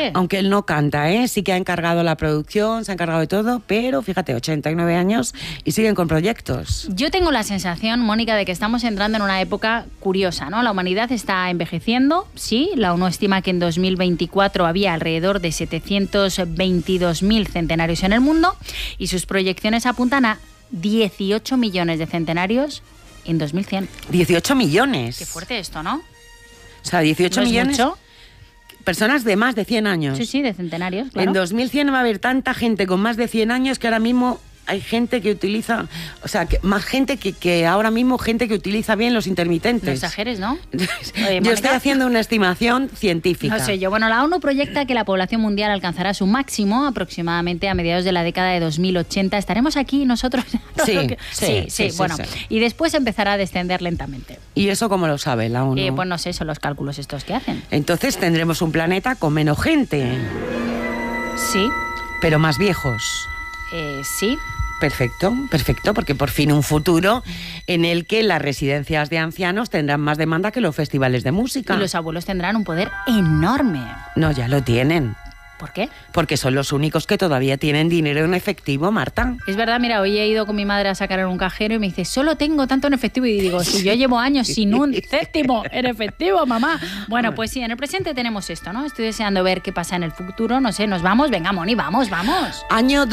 fuerte. Aunque él no canta, sí que ha encargado la producción, se ha encargado de todo, pero fíjate, 89 años y siguen con proyectos. Yo tengo la sensación, Mónica, de que estamos entrando en una época curiosa, ¿no? La humanidad está envejeciendo, sí, la ONU estima que en 2024 había alrededor de 722.000 centenarios en el mundo y sus proyecciones apuntan a 18 millones de centenarios en 2100. 18 millones. Qué fuerte esto, ¿no? O sea, 18 ¿No es millones. mucho? Personas de más de 100 años. Sí, de centenarios, claro. En 2100 va a haber tanta gente con más de 100 años que ahora mismo hay gente que utiliza, o sea, más gente que ahora mismo gente que utiliza bien los intermitentes. No exageres, ¿no? Oye, yo estoy haciendo una estimación científica. No sé yo. Bueno, la ONU proyecta que la población mundial alcanzará su máximo aproximadamente a mediados de la década de 2080. ¿Estaremos aquí nosotros? Sí. Bueno, y después empezará a descender lentamente. ¿Y eso cómo lo sabe la ONU? Pues no sé, son los cálculos estos que hacen. Entonces tendremos un planeta con menos gente. Sí. Pero más viejos. Sí. Perfecto, porque por fin un futuro en el que las residencias de ancianos tendrán más demanda que los festivales de música. Y los abuelos tendrán un poder enorme. No, ya lo tienen. ¿Por qué? Porque son los únicos que todavía tienen dinero en efectivo, Marta. Es verdad, mira, hoy he ido con mi madre a sacar en un cajero y me dice, solo tengo tanto en efectivo. Y digo, si yo llevo años sin un céntimo en efectivo, mamá. Bueno, pues sí, en el presente tenemos esto, ¿no? Estoy deseando ver qué pasa en el futuro. No sé, ¿nos vamos? Venga, Moni, vamos. Año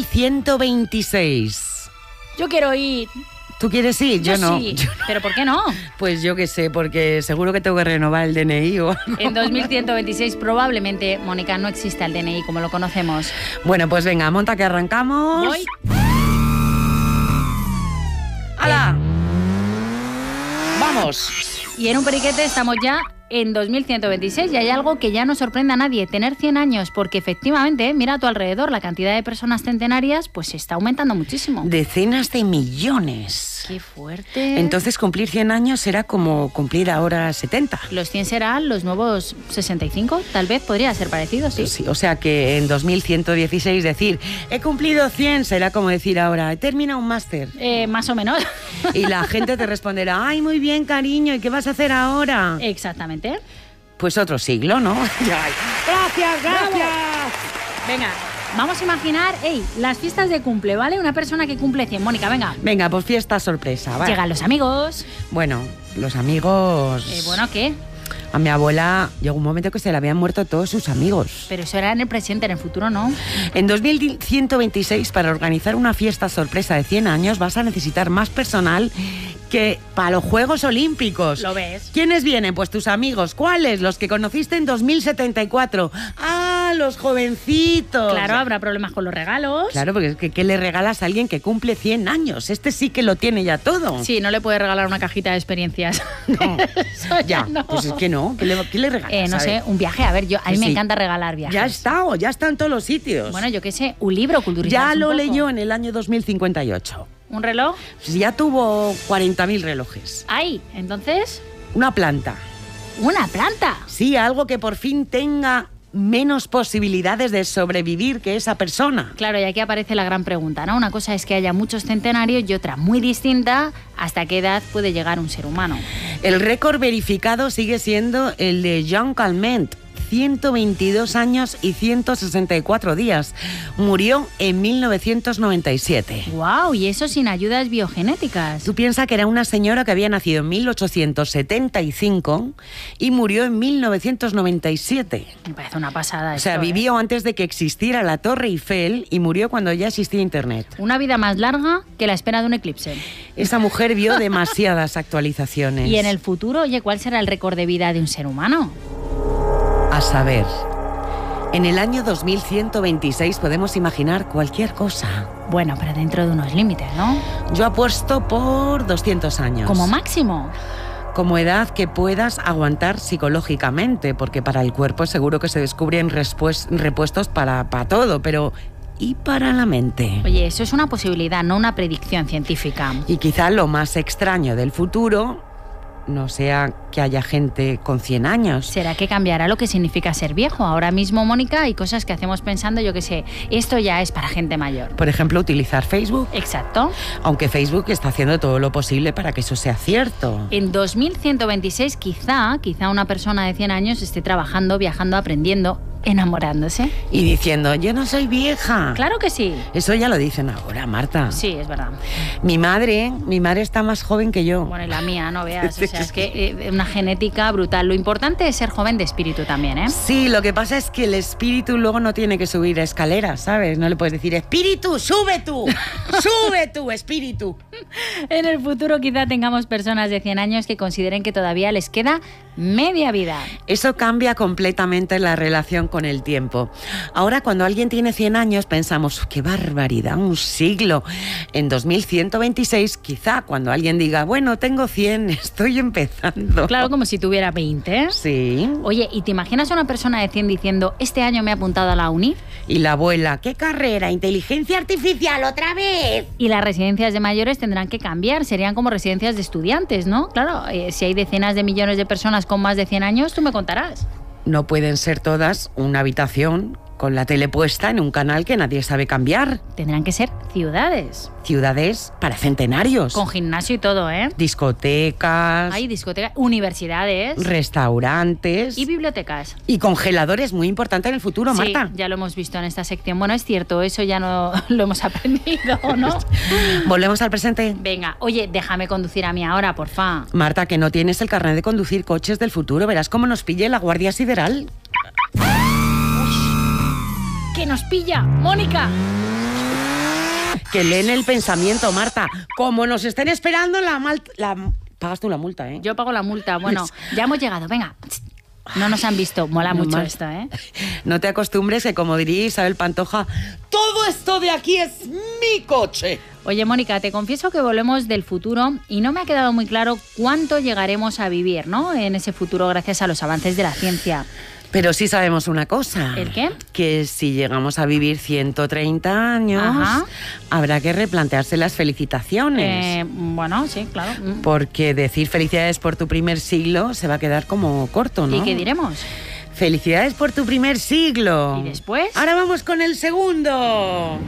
2126. Yo quiero ir. ¿Tú quieres ir? Yo no. Sí. ¿Pero por qué no? Pues yo qué sé, porque seguro que tengo que renovar el DNI o algo. En 2126 probablemente, Mónica, no exista el DNI como lo conocemos. Bueno, pues venga, monta que arrancamos. Voy. ¡Hala! ¡Vamos! Y en un periquete estamos ya en 2126 y hay algo que ya no sorprende a nadie, tener 100 años, porque efectivamente, mira a tu alrededor, la cantidad de personas centenarias pues está aumentando muchísimo. Decenas de millones. ¡Qué fuerte! Entonces cumplir 100 años será como cumplir ahora 70. Los 100 serán los nuevos 65, tal vez podría ser parecido, sí. Sí, o sea que en 2116 decir, he cumplido 100 será como decir ahora, he terminado un máster. Más o menos. Y la gente te responderá, ay, muy bien, cariño, ¿y qué vas a hacer ahora? Exactamente. Pues otro siglo, ¿no? ¡Gracias! Venga, vamos a imaginar, las fiestas de cumple, ¿vale? Una persona que cumple 100. Mónica, venga. Venga, pues fiesta sorpresa, ¿vale? Llegan los amigos. Bueno, los amigos... Bueno, ¿qué? A mi abuela llegó un momento que se le habían muerto todos sus amigos. Pero eso era en el presente, en el futuro no. En 2126, para organizar una fiesta sorpresa de 100 años, vas a necesitar más personal que para los Juegos Olímpicos. ¿Lo ves? ¿Quiénes vienen? Pues tus amigos. ¿Cuáles? Los que conociste en 2074. ¡Ah, los jovencitos! Claro, habrá problemas con los regalos. Claro, porque es que ¿qué le regalas a alguien que cumple 100 años? Este sí que lo tiene ya todo. Sí, no le puedes regalar una cajita de experiencias. No. ya no. Pues es que no. ¿Qué le regalas? No sé, un viaje. A ver, a mí me encanta regalar viajes. Ya está en todos los sitios. Bueno, yo qué sé, un libro cultural. Ya lo leyó en el año 2058. ¿Un reloj? Pues ya tuvo 40.000 relojes. ¡Ay! Entonces... Una planta. ¿Una planta? Sí, algo que por fin tenga menos posibilidades de sobrevivir que esa persona. Claro, y aquí aparece la gran pregunta, ¿no? Una cosa es que haya muchos centenarios y otra muy distinta, ¿hasta qué edad puede llegar un ser humano? El récord verificado sigue siendo el de Jean Calment, 122 años y 164 días. Murió en 1997. ¡Guau! Y eso sin ayudas biogenéticas. Tú piensas que era una señora que había nacido en 1875 y murió en 1997. Me parece una pasada O sea, esto, vivió antes de que existiera la Torre Eiffel y murió cuando ya existía Internet. Una vida más larga que la espera de un eclipse. Esa mujer vio demasiadas actualizaciones. Y en el futuro, oye, ¿cuál será el récord de vida de un ser humano? A saber, en el año 2126 podemos imaginar cualquier cosa. Bueno, pero dentro de unos límites, ¿no? Yo apuesto por 200 años. Como máximo. Como edad que puedas aguantar psicológicamente, porque para el cuerpo seguro que se descubren repuestos para todo, pero ¿y para la mente? Oye, eso es una posibilidad, no una predicción científica. Y quizá lo más extraño del futuro no sea que haya gente con 100 años. ¿Será que cambiará lo que significa ser viejo? Ahora mismo, Mónica, hay cosas que hacemos pensando, yo qué sé, esto ya es para gente mayor. Por ejemplo, utilizar Facebook. Exacto. Aunque Facebook está haciendo todo lo posible para que eso sea cierto. En 2126 quizá una persona de 100 años esté trabajando, viajando, aprendiendo enamorándose. Y diciendo, yo no soy vieja. Claro que sí. Eso ya lo dicen ahora, Marta. Sí, es verdad. Mi madre está más joven que yo. Bueno, y la mía, no veas. O sea, es que una genética brutal. Lo importante es ser joven de espíritu también, ¿eh? Sí, lo que pasa es que el espíritu luego no tiene que subir escaleras, ¿sabes? No le puedes decir, espíritu, sube tú, sube tú, espíritu. En el futuro quizá tengamos personas de 100 años que consideren que todavía les queda media vida. Eso cambia completamente la relación con el tiempo. Ahora, cuando alguien tiene 100 años, pensamos, ¡qué barbaridad! Un siglo. En 2126, quizá cuando alguien diga, bueno, tengo 100, estoy empezando. Claro, como si tuviera 20. Sí. Oye, ¿y te imaginas a una persona de 100 diciendo, este año me he apuntado a la uni? Y la abuela, ¿qué carrera? ¿Inteligencia artificial otra vez? Y las residencias de mayores tendrán que cambiar, serían como residencias de estudiantes, ¿no? Claro, si hay decenas de millones de personas con más de 100 años, tú me contarás. No pueden ser todas una habitación con la tele puesta en un canal que nadie sabe cambiar. Tendrán que ser ciudades. Ciudades para centenarios. Con gimnasio y todo, ¿eh? Discotecas. Hay discotecas, universidades. Restaurantes. Y bibliotecas. Y congeladores, muy importante en el futuro, sí, Marta. Ya lo hemos visto en esta sección. Bueno, es cierto, eso ya no lo hemos aprendido, ¿no? ¿Volvemos al presente? Venga, oye, déjame conducir a mí ahora, porfa. Marta, que no tienes el carnet de conducir coches del futuro. Verás cómo nos pille la Guardia Sideral. ¡Que nos pilla! ¡Mónica! Que leen el pensamiento, Marta. Como nos estén esperando, pagas tú la multa, ¿eh? Yo pago la multa. Bueno, ya hemos llegado. Venga. No nos han visto. Mola mucho esto, ¿eh? No te acostumbres que, como diría Isabel Pantoja, todo esto de aquí es mi coche. Oye, Mónica, te confieso que volvemos del futuro y no me ha quedado muy claro cuánto llegaremos a vivir, ¿no? En ese futuro gracias a los avances de la ciencia. Pero sí sabemos una cosa. ¿El qué? Que si llegamos a vivir 130 años, ajá, habrá que replantearse las felicitaciones. Bueno, sí, claro. Porque decir felicidades por tu primer siglo se va a quedar como corto, ¿no? ¿Y qué diremos? Felicidades por tu primer siglo. ¿Y después? Ahora vamos con el segundo.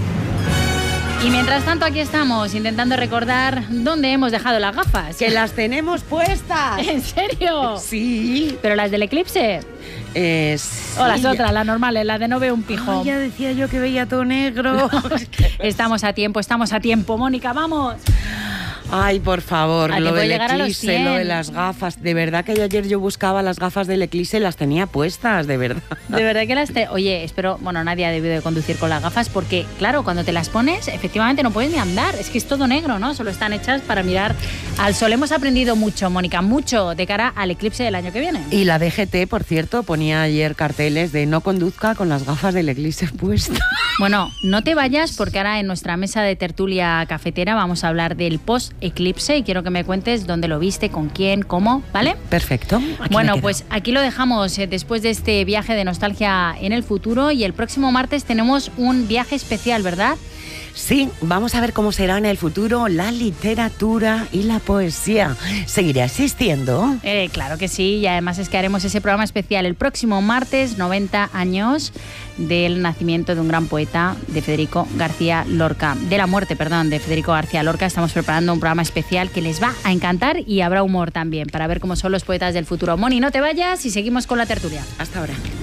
Y mientras tanto aquí estamos intentando recordar dónde hemos dejado las gafas. ¡Que las tenemos puestas! ¿En serio? Sí. ¿Pero las del eclipse? Sí. O las otras, las normales, las de no veo un pijo. Ay, ya decía yo que veía todo negro. Estamos a tiempo, Mónica, vamos. Ay, por favor, lo del eclipse, lo de 100. las gafas. De verdad que ayer yo buscaba las gafas del eclipse y las tenía puestas, de verdad. De verdad que Oye, espero... Bueno, nadie ha debido de conducir con las gafas porque, claro, cuando te las pones, efectivamente no puedes ni andar. Es que es todo negro, ¿no? Solo están hechas para mirar al sol. Hemos aprendido mucho, Mónica, mucho de cara al eclipse del año que viene. Y la DGT, por cierto, ponía ayer carteles de no conduzca con las gafas del eclipse puestas. Bueno, no te vayas porque ahora en nuestra mesa de tertulia cafetera vamos a hablar del post-eclipse y quiero que me cuentes dónde lo viste, con quién, cómo, ¿vale? Perfecto. Bueno, pues aquí lo dejamos después de este viaje de nostalgia en el futuro y el próximo martes tenemos un viaje especial, ¿verdad? Sí, vamos a ver cómo será en el futuro la literatura y la poesía. ¿Seguirá existiendo? Claro que sí, y además es que haremos ese programa especial el próximo martes, 90 años del nacimiento de un gran poeta, de Federico García Lorca. De la muerte, perdón, de Federico García Lorca. Estamos preparando un programa especial que les va a encantar y habrá humor también, para ver cómo son los poetas del futuro. Moni, no te vayas y seguimos con la tertulia. Hasta ahora.